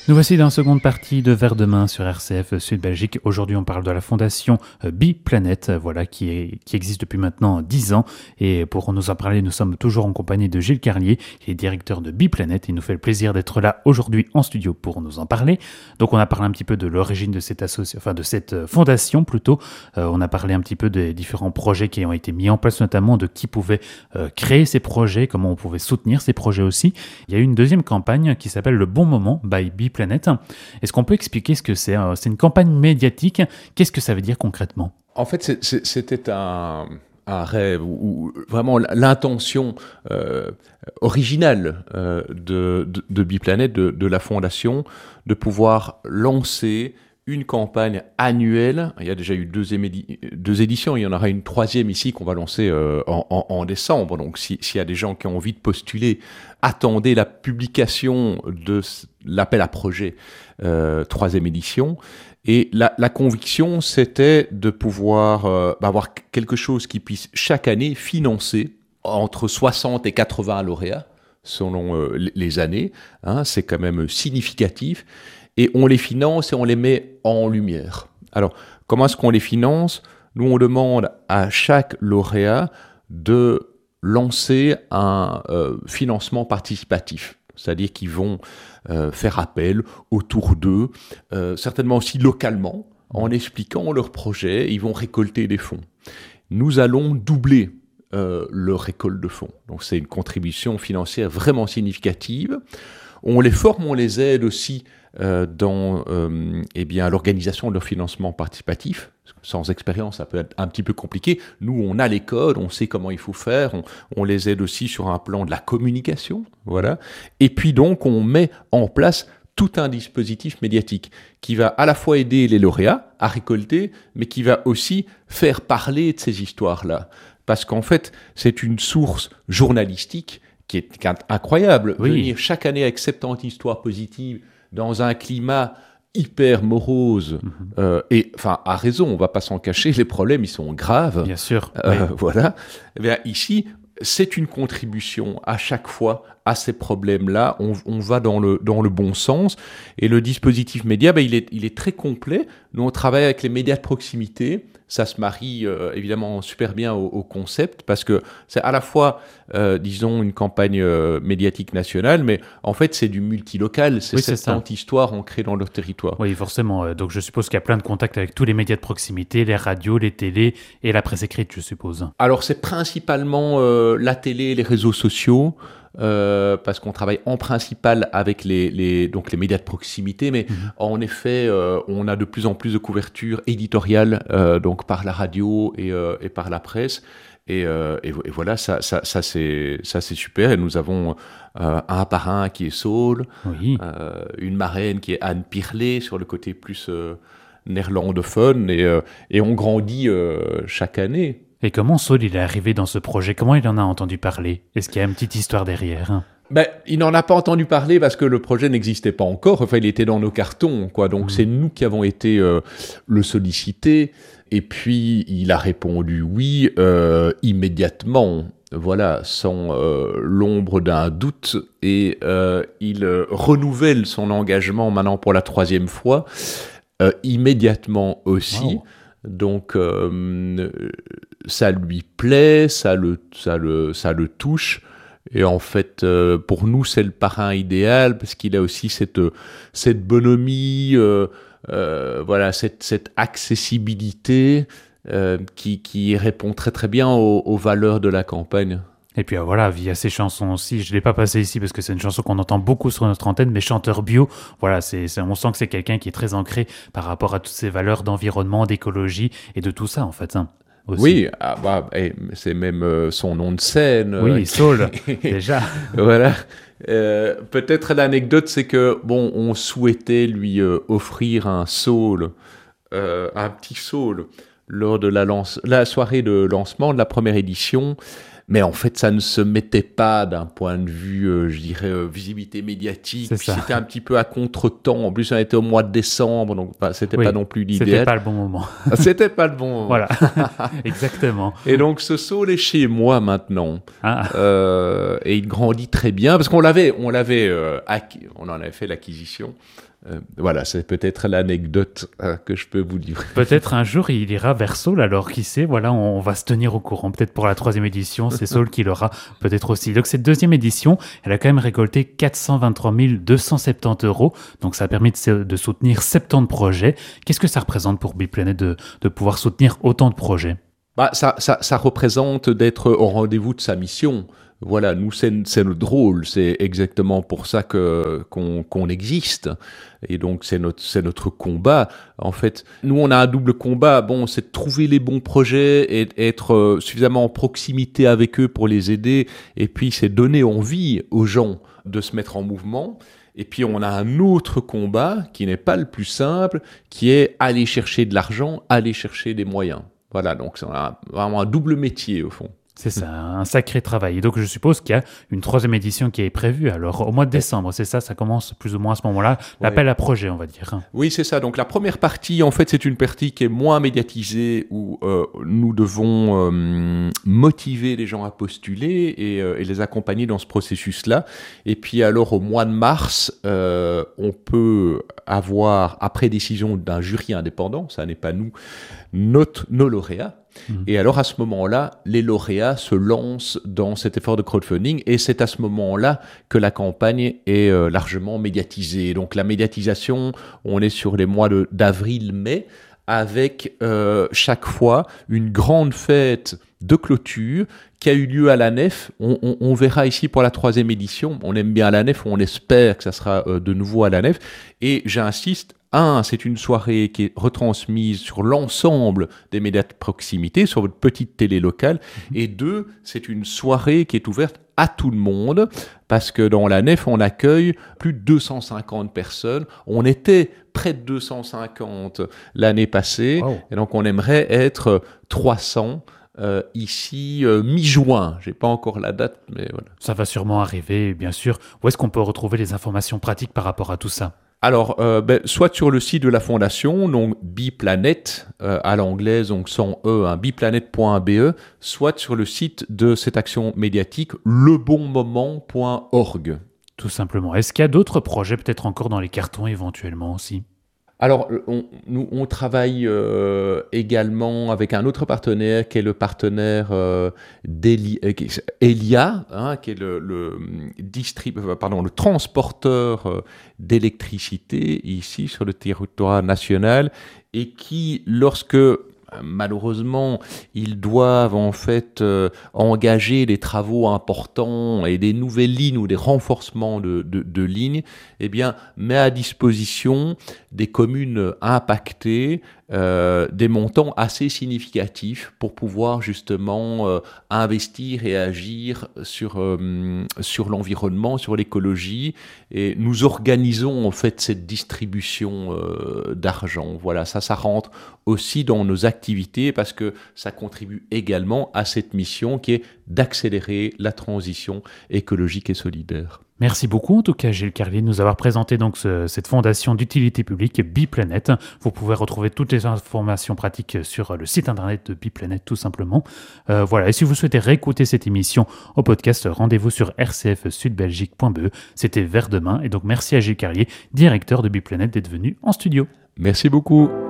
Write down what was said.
Nous voici dans la seconde partie de Vers de main sur RCF Sud Belgique. Aujourd'hui, on parle de la fondation Biplanet, qui existe depuis maintenant 10 ans. Et pour nous en parler, nous sommes toujours en compagnie de Gilles Carlier, qui est directeur de Biplanet. Il nous fait le plaisir d'être là aujourd'hui en studio pour nous en parler. Donc, on a parlé un petit peu de l'origine de cette de cette fondation plutôt. On a parlé un petit peu des différents projets qui ont été mis en place, notamment de qui pouvait créer ces projets, comment on pouvait soutenir ces projets aussi. Il y a eu une deuxième campagne qui s'appelle Le Bon Moment by Biplanet. Est-ce qu'on peut expliquer ce que c'est ? C'est une campagne médiatique. Qu'est-ce que ça veut dire concrètement ? En fait, c'était un rêve, ou vraiment l'intention originale de Biplanet, de la fondation, de pouvoir lancer une campagne annuelle. Il y a déjà eu deux éditions, il y en aura une troisième ici qu'on va lancer en décembre. Donc s'il y a des gens qui ont envie de postuler, attendez la publication de l'appel à projet troisième édition. Et la conviction, c'était de pouvoir avoir quelque chose qui puisse chaque année financer entre 60 et 80 lauréats, selon les années. C'est quand même significatif. Et on les finance et on les met en lumière. Alors, comment est-ce qu'on les finance ? Nous, on demande à chaque lauréat de lancer un financement participatif. C'est-à-dire qu'ils vont faire appel autour d'eux, certainement aussi localement, en expliquant leur projet. Ils vont récolter des fonds. Nous allons doubler leur récolte de fonds. Donc, c'est une contribution financière vraiment significative. On les forme, on les aide aussi dans l'organisation de leur financement participatif. Sans expérience, ça peut être un petit peu compliqué. Nous, on a les codes, on sait comment il faut faire. On les aide aussi sur un plan de la communication. Voilà. Et puis donc, on met en place tout un dispositif médiatique qui va à la fois aider les lauréats à récolter, mais qui va aussi faire parler de ces histoires-là. Parce qu'en fait, c'est une source journalistique qui est incroyable. Oui. Venir chaque année avec 70 histoires positives dans un climat hyper morose, et enfin, à raison, on ne va pas s'en cacher, les problèmes, ils sont graves. Bien sûr. Voilà. Eh bien, ici, c'est une contribution à chaque fois à ces problèmes-là. On va dans le bon sens. Et le dispositif média, il est très complet. Nous, on travaille avec les médias de proximité. Ça se marie évidemment super bien au concept parce que c'est à la fois, disons, une campagne médiatique nationale, mais en fait, c'est du multilocal. C'est 70 histoires ancrées dans leur territoire. Oui, forcément. Donc, je suppose qu'il y a plein de contacts avec tous les médias de proximité, les radios, les télés et la presse écrite, je suppose. Alors, c'est principalement la télé et les réseaux sociaux. Parce qu'on travaille en principal avec les médias de proximité, mais en effet, on a de plus en plus de couverture éditoriale, donc par la radio et par la presse. Et voilà, ça c'est super. Et nous avons un parrain qui est Saul, une marraine qui est Anne Pirlet sur le côté plus néerlandophone, et on grandit chaque année. Et comment Saul il est arrivé dans ce projet ? Comment il en a entendu parler ? Est-ce qu'il y a une petite histoire derrière ? Il n'en a pas entendu parler parce que le projet n'existait pas encore. Enfin, il était dans nos cartons, quoi. Donc, c'est nous qui avons été le solliciter. Et puis, il a répondu oui immédiatement. Voilà, sans l'ombre d'un doute. Et il renouvelle son engagement maintenant pour la 3e fois, immédiatement aussi. Wow. Donc, ça lui plaît, ça le touche. Et en fait, pour nous, c'est le parrain idéal parce qu'il a aussi cette bonhomie, voilà, cette accessibilité qui répond très très bien aux valeurs de la campagne. Et puis voilà, via ces chansons aussi, je ne l'ai pas passée ici parce que c'est une chanson qu'on entend beaucoup sur notre antenne, mais Chanteur Bio, voilà, on sent que c'est quelqu'un qui est très ancré par rapport à toutes ces valeurs d'environnement, d'écologie et de tout ça en fait. Aussi. Oui, c'est même son nom de scène. Oui, Saul, déjà. Voilà. Peut-être l'anecdote, c'est que on souhaitait lui offrir un Saul, un petit Saul, lors de la soirée de lancement de la première édition. Mais en fait, ça ne se mettait pas d'un point de vue, je dirais, visibilité médiatique. Puis c'était un petit peu à contre-temps. En plus, on était au mois de décembre, donc c'était pas non plus l'idéal. C'était pas le bon moment. C'était pas le bon moment. Voilà, exactement. Et donc, ce Saul est chez moi maintenant. Et il grandit très bien, parce qu'on en avait fait l'acquisition. Voilà, c'est peut-être l'anecdote que je peux vous livrer. Peut-être un jour il ira vers Saul, alors qui sait, voilà, on va se tenir au courant. Peut-être pour la 3e édition, c'est Saul qui l'aura peut-être aussi. Donc cette 2e édition, elle a quand même récolté 423 270 €, donc ça a permis de soutenir 70 projets. Qu'est-ce que ça représente pour Biplanet de pouvoir soutenir autant de projets? Ça représente d'être au rendez-vous de sa mission. Voilà, nous, c'est notre rôle, c'est exactement pour ça qu'on existe. Et donc, c'est notre combat. En fait, nous, on a un double combat. Bon, c'est de trouver les bons projets et être suffisamment en proximité avec eux pour les aider. Et puis, c'est donner envie aux gens de se mettre en mouvement. Et puis, on a un autre combat qui n'est pas le plus simple, qui est aller chercher de l'argent, aller chercher des moyens. Voilà, donc c'est vraiment un double métier, au fond. C'est ça, un sacré travail. Et donc, je suppose qu'il y a une 3e édition qui est prévue. Alors, au mois de décembre, c'est ça commence plus ou moins à ce moment-là, l'appel à projet, on va dire. Oui, c'est ça. Donc, la première partie, en fait, c'est une partie qui est moins médiatisée, où nous devons motiver les gens à postuler et les accompagner dans ce processus-là. Et puis, alors, au mois de mars, on peut avoir, après décision d'un jury indépendant, ça n'est pas nous, nos lauréats. Et alors, à ce moment-là, les lauréats se lancent dans cet effort de crowdfunding et c'est à ce moment-là que la campagne est largement médiatisée. Donc, la médiatisation, on est sur les mois d'avril-mai avec chaque fois une grande fête de clôture qui a eu lieu à la Nef. On verra ici pour la 3e édition. On aime bien la Nef, on espère que ça sera de nouveau à la Nef. Et j'insiste, c'est une soirée qui est retransmise sur l'ensemble des médias de proximité, sur votre petite télé locale. Et 2, c'est une soirée qui est ouverte à tout le monde, parce que dans la Nef, on accueille plus de 250 personnes. On était près de 250 l'année passée, et donc on aimerait être 300 ici mi-juin. J'ai pas encore la date, mais voilà. Ça va sûrement arriver, bien sûr. Où est-ce qu'on peut retrouver les informations pratiques par rapport à tout ça? Alors, soit sur le site de la Fondation, donc Biplanet, à l'anglaise, donc sans E, biplanet.be, soit sur le site de cette action médiatique, lebonmoment.org. Tout simplement. Est-ce qu'il y a d'autres projets peut-être encore dans les cartons éventuellement aussi? Alors, on travaille également avec un autre partenaire qui est le partenaire Elia, qui est le transporteur d'électricité ici sur le territoire national et qui, lorsque malheureusement, ils doivent en fait engager des travaux importants et des nouvelles lignes ou des renforcements de lignes, eh bien, met à disposition des communes impactées des montants assez significatifs pour pouvoir justement investir et agir sur l'environnement, sur l'écologie. Et nous organisons en fait cette distribution d'argent. Voilà, ça rentre aussi dans nos activités parce que ça contribue également à cette mission qui est d'accélérer la transition écologique et solidaire. Merci beaucoup en tout cas Gilles Carlier de nous avoir présenté donc cette fondation d'utilité publique Biplanet. Vous pouvez retrouver toutes les informations pratiques sur le site internet de Biplanet tout simplement. Voilà, et si vous souhaitez réécouter cette émission au podcast, rendez-vous sur rcfsudbelgique.be. C'était Vers demain et donc merci à Gilles Carlier, directeur de Biplanet, d'être venu en studio. Merci beaucoup.